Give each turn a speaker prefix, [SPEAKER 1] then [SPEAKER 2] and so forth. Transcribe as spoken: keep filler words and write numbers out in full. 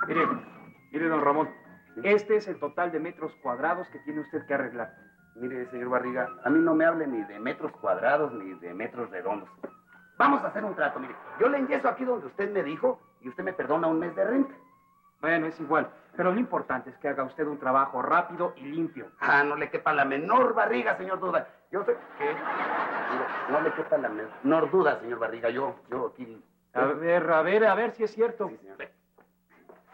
[SPEAKER 1] Mire, mire, don Ramón, este es el total de metros cuadrados que tiene usted que arreglar.
[SPEAKER 2] Mire, señor Barriga, a mí no me hable ni de metros cuadrados ni de metros redondos. Vamos a hacer un trato, mire. Yo le enyeso aquí donde usted me dijo y usted me perdona un mes de renta.
[SPEAKER 1] Bueno, es igual. Pero lo importante es que haga usted un trabajo rápido y limpio.
[SPEAKER 2] Ah, no le quepa la menor barriga, señor Duda. Yo soy... ¿Qué? Mire, no le quepa la menor duda, señor Barriga. Yo, yo aquí...
[SPEAKER 1] A ver, a ver, a ver si es cierto.
[SPEAKER 2] Sí, señor.